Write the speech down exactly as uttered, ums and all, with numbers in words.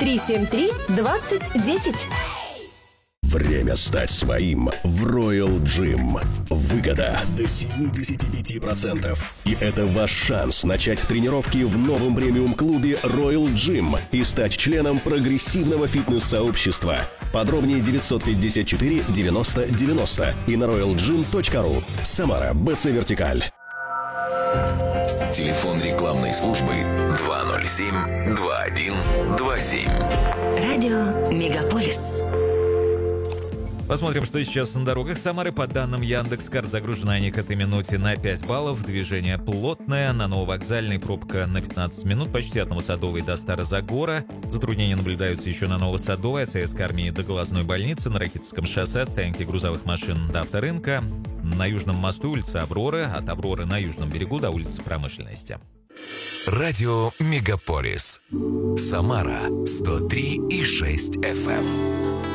три семь три двадцать десять. Время стать своим в Royal Gym. Выгода до семьдесят пять процентов. И это ваш шанс начать тренировки в новом премиум-клубе Royal Gym и стать членом прогрессивного фитнес-сообщества. Подробнее девятьсот пятьдесят четыре девяносто девяносто и на роял джим точка ру. Самара, БЦ Вертикаль. Телефон рекламной службы два ноль семь два один два семь. Радио Мегаполис. Посмотрим, что сейчас на дорогах Самары. По данным Яндекс.Карт, загружены они к этой минуте на пять баллов. Движение плотное. На Нововокзальной пробка на пятнадцать минут. Почти от Новосадовой до Старозагора. Затруднения наблюдаются еще на Новосадовой, от Советской армии до Глазной больницы. На Ракитовском шоссе от стоянки грузовых машин до Авторынка. На Южном мосту улица Авроры. От Авроры на Южном берегу до улицы Промышленности. Радио Мегаполис. Самара сто три и шесть эф эм.